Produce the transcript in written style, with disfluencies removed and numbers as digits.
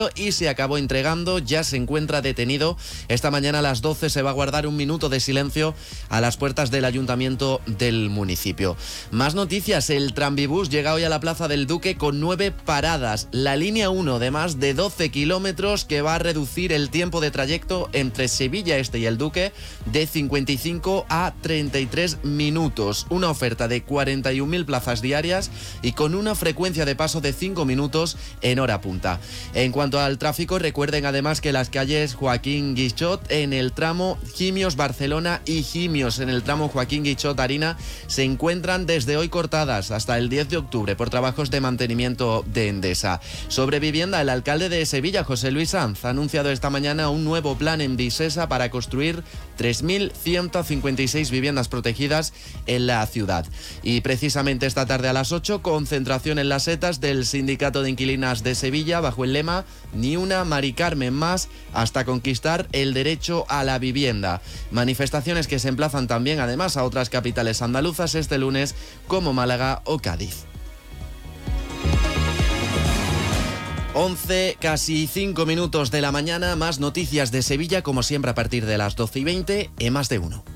y se acabó entregando, ya se encuentra detenido. Esta mañana a las 12 se va a guardar un minuto de silencio a las puertas del ayuntamiento del municipio. Más noticias, el tranvibús llega hoy a la Plaza del Duque con 9 paradas. La línea 1 de más de 12 kilómetros que va a reducir el tiempo de trayecto entre Sevilla Este y el Duque de 55 a 33 minutos. Una oferta de 41.000 plazas diarias y con una frecuencia de paso de 5 minutos en hora punta. En cuanto al tráfico, recuerden además que las calles Joaquín Guixot en el tramo Gimios Barcelona y Gimios en el tramo Joaquín Guixot Harina se encuentran desde hoy cortadas hasta el 10 de octubre por trabajos de mantenimiento de Endesa. Sobre vivienda, el alcalde de Sevilla, José Luis Sanz, ha anunciado esta mañana un nuevo plan en Visesa para construir 3.156 viviendas protegidas en la ciudad. Y precisamente esta tarde a las 8, concentración en las setas del Sindicato de Inquilinas de Sevilla bajo el lema "Ni una Mari Carmen más hasta conquistar el derecho a la vivienda". Manifestaciones que se emplazan también además a otras capitales andaluzas este lunes como Málaga o Cádiz. 11, casi 5 minutos de la mañana, más noticias de Sevilla como siempre a partir de las 12:20 en Más de Uno.